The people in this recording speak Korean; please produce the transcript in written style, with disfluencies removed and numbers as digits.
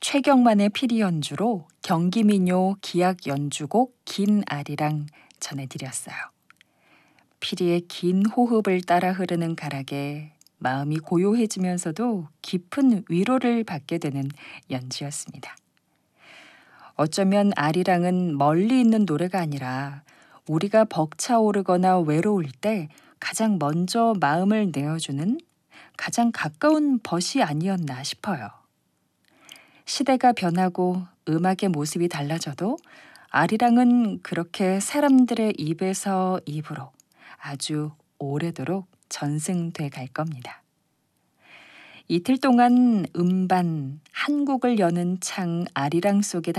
최경만의 피리 연주로 경기민요 기악 연주곡 긴 아리랑 전해드렸어요. 피리의 긴 호흡을 따라 흐르는 가락에 마음이 고요해지면서도 깊은 위로를 받게 되는 연주였습니다. 어쩌면 아리랑은 멀리 있는 노래가 아니라 우리가 벅차오르거나 외로울 때 가장 먼저 마음을 내어주는 가장 가까운 벗이 아니었나 싶어요. 시대가 변하고 음악의 모습이 달라져도 아리랑은 그렇게 사람들의 입에서 입으로 아주 오래도록 전승돼 갈 겁니다. 이틀 동안 음반, 한국을 여는 창 아리랑 속에